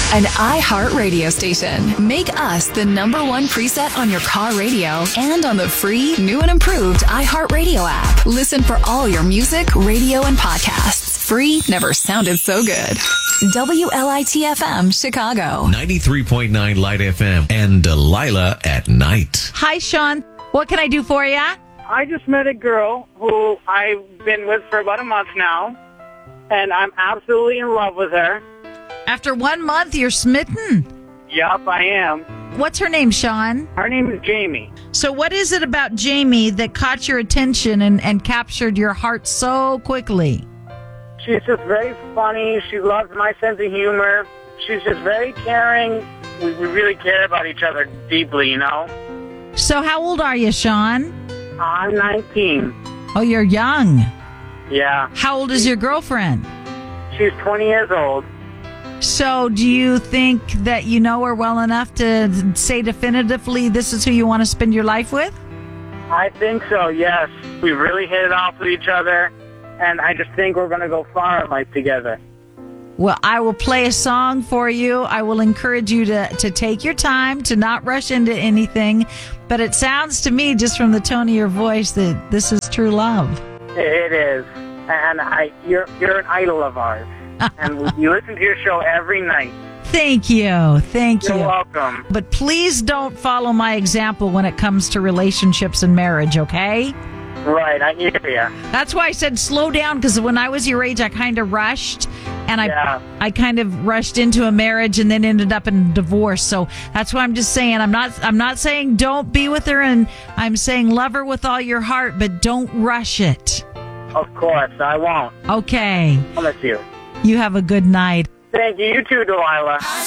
An iHeart radio station. Make us the #1 preset on your car radio and on the free, new and improved iHeart Radio app. Listen for all your music, radio, and podcasts. Free never sounded so good. WLIT-FM, Chicago. 93.9 Light FM and Delilah at night. Hi, Sean. What can I do for you? I just met a girl who I've been with for about a month now, and I'm absolutely in love with her. After 1 month, you're smitten? Yup, I am. What's her name, Sean? Her name is Jamie. So what is it about Jamie that caught your attention and captured your heart so quickly? She's just very funny. She loves my sense of humor. She's just very caring. We really care about each other deeply, you know? So how old are you, Sean? I'm 19. Oh, you're young. Yeah. How old is your girlfriend? She's 20 years old. So do you think that you know her well enough to say definitively this is who you want to spend your life with? I think so, yes. We really hit it off with each other, and I just think we're going to go far in life together. Well, I will play a song for you. I will encourage you to take your time, to not rush into anything. But it sounds to me, just from the tone of your voice, that this is true love. It is. And you're an idol of ours. And we listen to your show every night. Thank you. Thank you. You're welcome. But please don't follow my example when it comes to relationships and marriage, okay? Right, I hear you. That's why I said slow down, because when I was your age, I kind of rushed. And I kind of rushed into a marriage and then ended up in divorce. So that's why I'm just saying, I'm not saying don't be with her, and I'm saying love her with all your heart, but don't rush it. Of course, I won't. Okay. I promise you. You have a good night. Thank you. You too, Delilah.